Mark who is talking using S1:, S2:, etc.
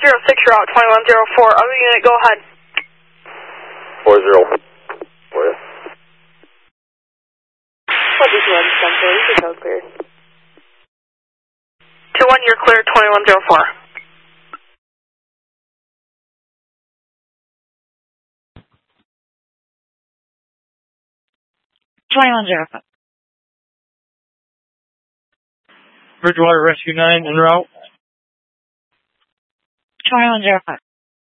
S1: route 2104. Other unit, go ahead.
S2: 40. For you.
S3: 22 code clear.
S1: 21, you're clear, 2104.
S4: Bridgewater Rescue 9 en route.
S5: 2105.